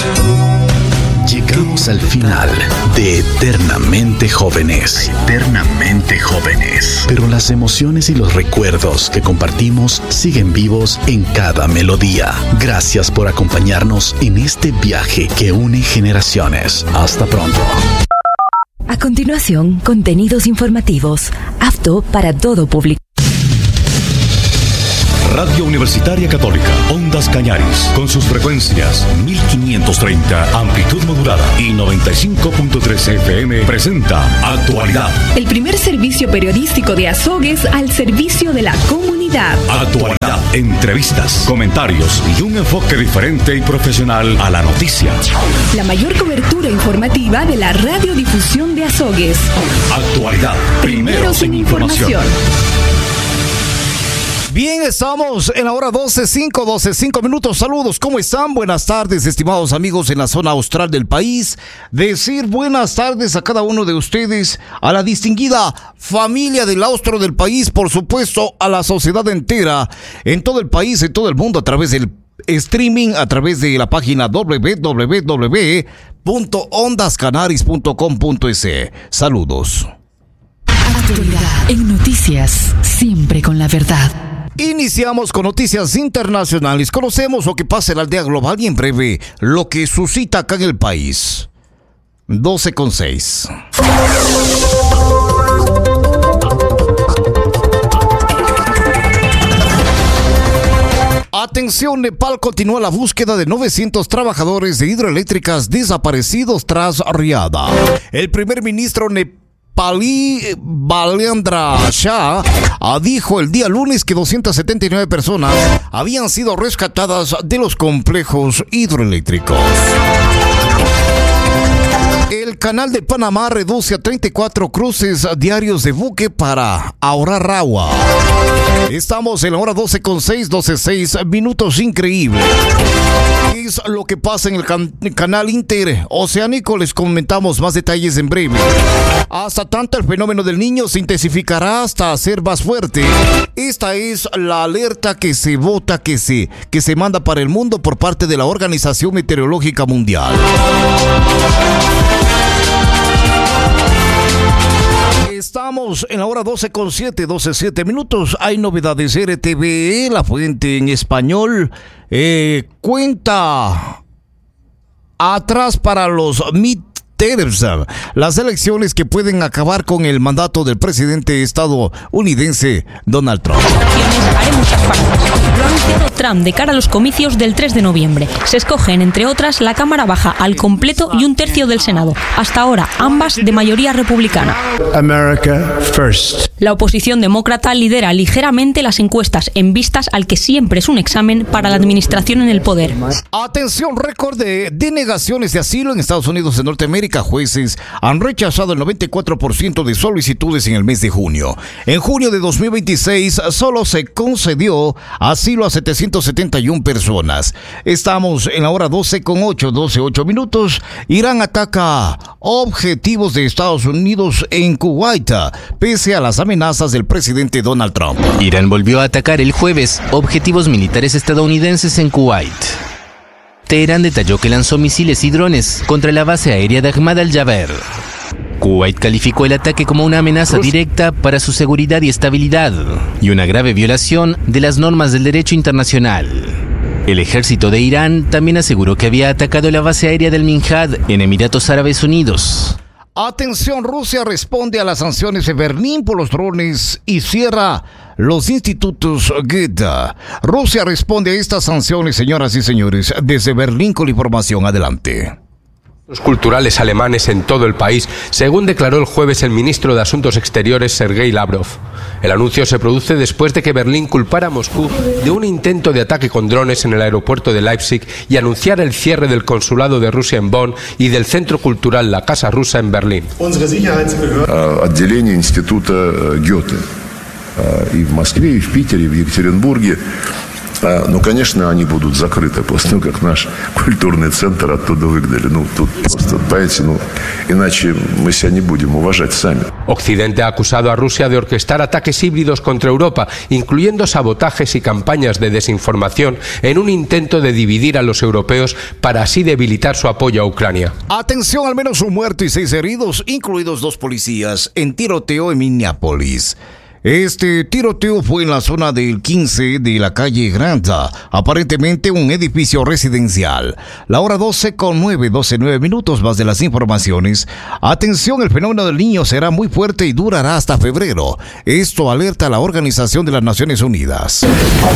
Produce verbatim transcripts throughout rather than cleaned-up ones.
Llegamos al final de Eternamente Jóvenes. Eternamente Jóvenes. Pero las emociones y los recuerdos que compartimos siguen vivos en cada melodía. Gracias por acompañarnos en este viaje que une generaciones. Hasta pronto. A continuación, contenidos informativos, apto para todo público. Radio Universitaria Católica, Ondas Cañaris, con sus frecuencias mil quinientos treinta, amplitud modulada y noventa y cinco punto tres F M, presenta Actualidad. El primer servicio periodístico de Azogues al servicio de la comunidad. Actualidad, entrevistas, comentarios y un enfoque diferente y profesional a la noticia. La mayor cobertura informativa de la radiodifusión de Azogues. Actualidad, primeros en información. Bien, estamos en la hora doce cinco, doce cinco minutos. Saludos, ¿cómo están? Buenas tardes, estimados amigos en la zona austral del país. Decir buenas tardes a cada uno de ustedes, a la distinguida familia del austro del país, por supuesto, a la sociedad entera, en todo el país, en todo el mundo, a través del streaming, a través de la página doble u doble u doble u punto ondas canaris punto com punto es. Saludos. Actualidad en noticias, siempre con la verdad. Iniciamos con noticias internacionales. Conocemos lo que pasa en la aldea global y en breve lo que suscita acá en el país. doce con seis. Atención, Nepal continúa la búsqueda de novecientos trabajadores de hidroeléctricas desaparecidos tras riada. El primer ministro nepalí Pali Balendra Shah dijo el día lunes que doscientas setenta y nueve personas habían sido rescatadas de los complejos hidroeléctricos. El canal de Panamá reduce a treinta y cuatro cruces diarios de buque para ahorrar agua. Estamos en la hora doce con seis, doce seis minutos, increíble. Es lo que pasa en el can- canal interoceánico. Les comentamos más detalles en breve. Hasta tanto, el fenómeno del Niño se intensificará hasta ser más fuerte. Esta es la alerta que se vota, que se, que se manda para el mundo por parte de la Organización Meteorológica Mundial. Estamos en la hora doce con siete, doce siete minutos. Hay novedades. R T V E, la fuente en español, eh, cuenta atrás para los midterms, las elecciones que pueden acabar con el mandato del presidente estadounidense Donald Trump. Haré muchas pausas. Lo ha anunciado Trump de cara a los comicios del tres de noviembre. Se escogen, entre otras, la Cámara Baja al completo y un tercio del Senado. Hasta ahora, ambas de mayoría republicana. America first. La oposición demócrata lidera ligeramente las encuestas en vistas al que siempre es un examen para la administración en el poder. Atención, récord de denegaciones de asilo en Estados Unidos de Norteamérica. Jueces han rechazado el noventa y cuatro por ciento de solicitudes en el mes de junio. En junio de dos mil veintiséis solo se concedió asilo a setecientas setenta y una personas. Estamos en la hora doce con ocho, doce ocho minutos. Irán ataca objetivos de Estados Unidos en Kuwait, pese a las amenazas del presidente Donald Trump. Irán volvió a atacar el jueves objetivos militares estadounidenses en Kuwait. Teherán detalló que lanzó misiles y drones contra la base aérea de Ahmad al-Jaber. Kuwait calificó el ataque como una amenaza directa para su seguridad y estabilidad y una grave violación de las normas del derecho internacional. El ejército de Irán también aseguró que había atacado la base aérea del Minhad en Emiratos Árabes Unidos. Atención, Rusia responde a las sanciones de Berlín por los drones y cierra los institutos Goethe. Rusia responde a estas sanciones, señoras y señores, desde Berlín con la información. Adelante. Los culturales alemanes en todo el país, según declaró el jueves el ministro de Asuntos Exteriores Sergei Lavrov. El anuncio se produce después de que Berlín culpara a Moscú de un intento de ataque con drones en el aeropuerto de Leipzig y anunciara el cierre del consulado de Rusia en Bonn y del centro cultural La Casa Rusa en Berlín. Отделение института Гёте и в Москве, и в Питере, и в Екатеринбурге Ну, конечно, они будут закрыты после того, как наш культурный центр оттуда выгнали. Ну, тут просто, понимаете, ну, иначе мы себя не будем уважать сами. Occidente ha acusado a Rusia de orquestar ataques híbridos contra Europa, incluyendo sabotajes y campañas de desinformación en un intento de dividir a los europeos para así debilitar su apoyo a Ucrania. Atención, al menos un muerto y seis heridos, incluidos dos policías, en tiroteo en Minneapolis. Este tiroteo fue en la zona del quince de la calle Granta, aparentemente un edificio residencial. La hora doce con nueve, doce, nueve minutos más de las informaciones. Atención, el fenómeno del niño será muy fuerte y durará hasta febrero. Esto alerta a la Organización de las Naciones Unidas.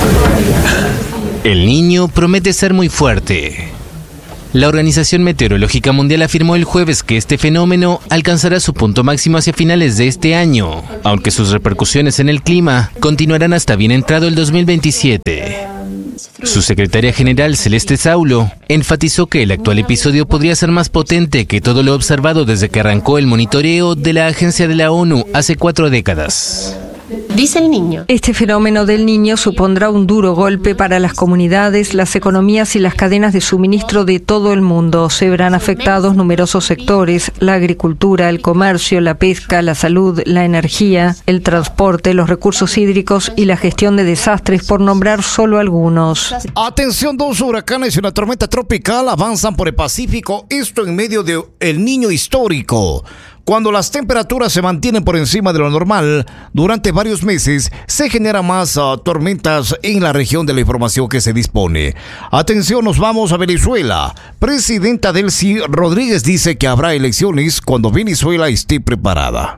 El niño promete ser muy fuerte. La Organización Meteorológica Mundial afirmó el jueves que este fenómeno alcanzará su punto máximo hacia finales de este año, aunque sus repercusiones en el clima continuarán hasta bien entrado el dos mil veintisiete. Su secretaria general, Celeste Saulo, enfatizó que el actual episodio podría ser más potente que todo lo observado desde que arrancó el monitoreo de la Agencia de la ONU hace cuatro décadas. Dice el niño. Este fenómeno del niño supondrá un duro golpe para las comunidades, las economías y las cadenas de suministro de todo el mundo. Se verán afectados numerosos sectores: la agricultura, el comercio, la pesca, la salud, la energía, el transporte, los recursos hídricos y la gestión de desastres, por nombrar solo algunos. Atención, dos huracanes y una tormenta tropical avanzan por el Pacífico, esto en medio de El Niño histórico. Cuando las temperaturas se mantienen por encima de lo normal durante varios meses, se generan más uh, tormentas en la región de la información que se dispone. Atención, nos vamos a Venezuela. Presidenta Delcy Rodríguez dice que habrá elecciones cuando Venezuela esté preparada.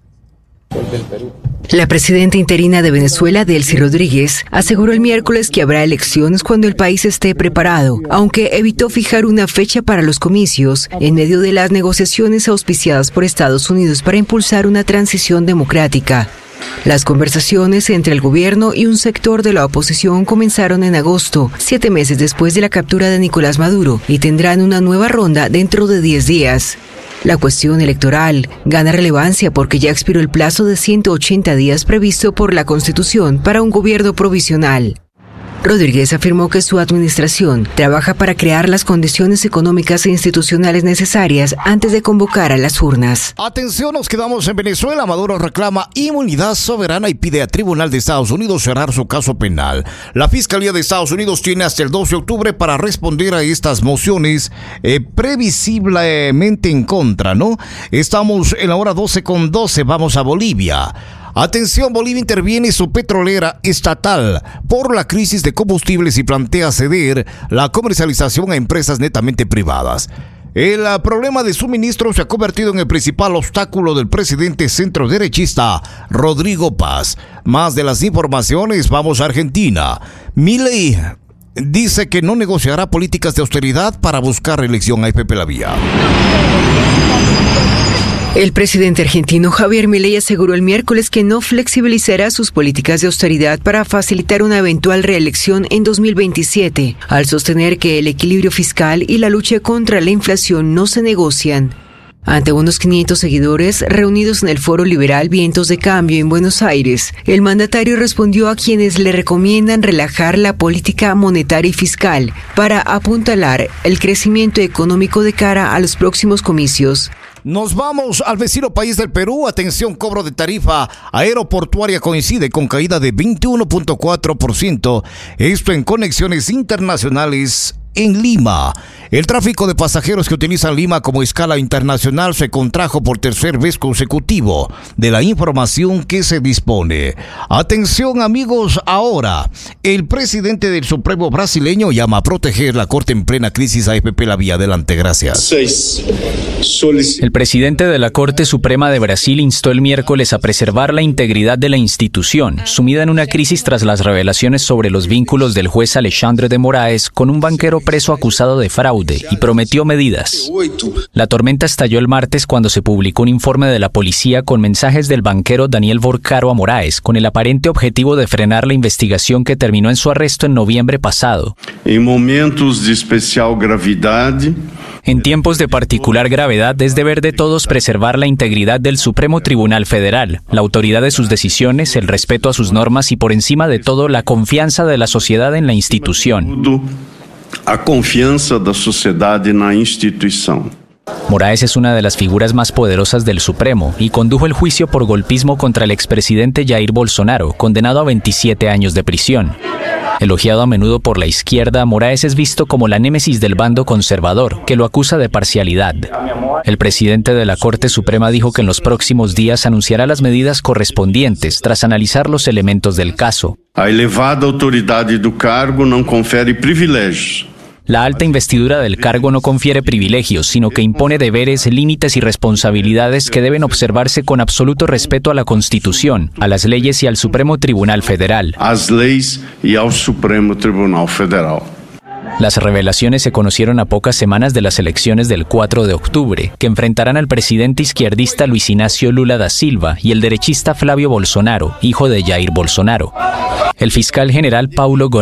La presidenta interina de Venezuela, Delcy Rodríguez, aseguró el miércoles que habrá elecciones cuando el país esté preparado, aunque evitó fijar una fecha para los comicios en medio de las negociaciones auspiciadas por Estados Unidos para impulsar una transición democrática. Las conversaciones entre el gobierno y un sector de la oposición comenzaron en agosto, siete meses después de la captura de Nicolás Maduro, y tendrán una nueva ronda dentro de diez días. La cuestión electoral gana relevancia porque ya expiró el plazo de ciento ochenta días previsto por la Constitución para un gobierno provisional. Rodríguez afirmó que su administración trabaja para crear las condiciones económicas e institucionales necesarias antes de convocar a las urnas. Atención, nos quedamos en Venezuela. Maduro reclama inmunidad soberana y pide al Tribunal de Estados Unidos cerrar su caso penal. La Fiscalía de Estados Unidos tiene hasta el doce de octubre para responder a estas mociones eh, previsiblemente en contra, ¿no? Estamos en la hora doce con doce, vamos a Bolivia. Atención, Bolivia interviene su petrolera estatal por la crisis de combustibles y plantea ceder la comercialización a empresas netamente privadas. El problema de suministro se ha convertido en el principal obstáculo del presidente centroderechista Rodrigo Paz. Más de las informaciones, vamos a Argentina. Milei dice que no negociará políticas de austeridad para buscar reelección. A Pepe la Vía. El presidente argentino Javier Milei aseguró el miércoles que no flexibilizará sus políticas de austeridad para facilitar una eventual reelección en dos mil veintisiete, al sostener que el equilibrio fiscal y la lucha contra la inflación no se negocian. Ante unos quinientos seguidores reunidos en el Foro Liberal Vientos de Cambio en Buenos Aires, el mandatario respondió a quienes le recomiendan relajar la política monetaria y fiscal para apuntalar el crecimiento económico de cara a los próximos comicios. Nos vamos al vecino país del Perú. Atención, cobro de tarifa aeroportuaria coincide con caída de veintiuno punto cuatro por ciento. Esto en conexiones internacionales en Lima. El tráfico de pasajeros que utilizan Lima como escala internacional se contrajo por tercer vez consecutivo de la información que se dispone. Atención, amigos, ahora el presidente del Supremo brasileño llama a proteger la Corte en plena crisis. A F P la Vía, adelante, gracias. El presidente de la Corte Suprema de Brasil instó el miércoles a preservar la integridad de la institución, sumida en una crisis tras las revelaciones sobre los vínculos del juez Alexandre de Moraes con un banquero preso acusado de fraude, y prometió medidas. La tormenta estalló el martes cuando se publicó un informe de la policía con mensajes del banquero Daniel Vorcaro a Moraes, con el aparente objetivo de frenar la investigación que terminó en su arresto en noviembre pasado. En momentos de especial gravidad, En tiempos de particular gravedad es deber de todos preservar la integridad del Supremo Tribunal Federal, la autoridad de sus decisiones, el respeto a sus normas y por encima de todo la confianza de la sociedad en la institución. A confianza da sociedade na instituição. Moraes es una de las figuras más poderosas del Supremo y condujo el juicio por golpismo contra el expresidente Jair Bolsonaro, condenado a veintisiete años de prisión. Elogiado a menudo por la izquierda, Moraes es visto como la némesis del bando conservador, que lo acusa de parcialidad. El presidente de la Corte Suprema dijo que en los próximos días anunciará las medidas correspondientes tras analizar los elementos del caso. A elevada autoridade do cargo não confere privilégios. La alta investidura del cargo no confiere privilegios, sino que impone deberes, límites y responsabilidades que deben observarse con absoluto respeto a la Constitución, a las leyes y al Supremo Tribunal Federal. As leis e ao Supremo Tribunal Federal. Las revelaciones se conocieron a pocas semanas de las elecciones del cuatro de octubre, que enfrentarán al presidente izquierdista Luis Ignacio Lula da Silva y el derechista Flavio Bolsonaro, hijo de Jair Bolsonaro. El fiscal general Paulo